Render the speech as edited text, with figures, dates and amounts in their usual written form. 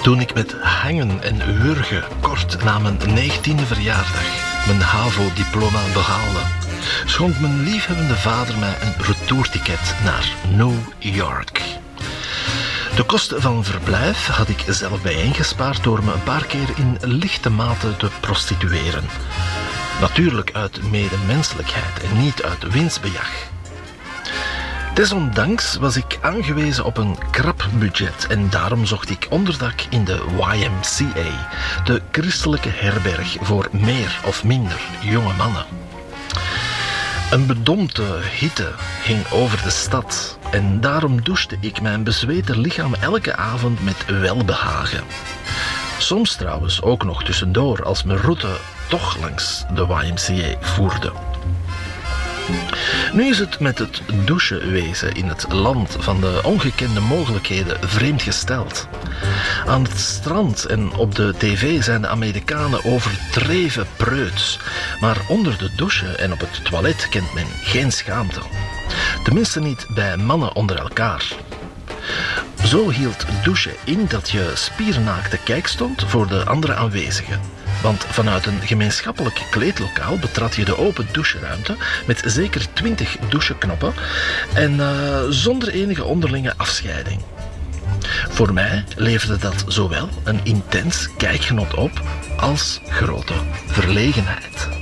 Toen ik met hangen en wurgen kort na mijn 19e verjaardag mijn HAVO-diploma behaalde, schonk mijn liefhebbende vader mij een retourticket naar New York. De kosten van verblijf had ik zelf bijeengespaard door me een paar keer in lichte mate te prostitueren. Natuurlijk uit medemenselijkheid en niet uit winstbejag. Desondanks was ik aangewezen op een krap budget en daarom zocht ik onderdak in de YMCA, de christelijke herberg voor meer of minder jonge mannen. Een bedompte hitte hing over de stad en daarom douchte ik mijn bezweten lichaam elke avond met welbehagen. Soms trouwens ook nog tussendoor als mijn route toch langs de YMCA voerde. Nu is het met het douchewezen in het land van de ongekende mogelijkheden vreemd gesteld. Aan het strand en op de tv zijn de Amerikanen overdreven preuts, maar onder de douche en op het toilet kent men geen schaamte. Tenminste niet bij mannen onder elkaar. Zo hield douchen in dat je spiernaakt te kijk stond voor de andere aanwezigen. Want vanuit een gemeenschappelijk kleedlokaal betrad je de open doucheruimte met zeker 20 doucheknoppen en zonder enige onderlinge afscheiding. Voor mij leverde dat zowel een intens kijkgenot op als grote verlegenheid.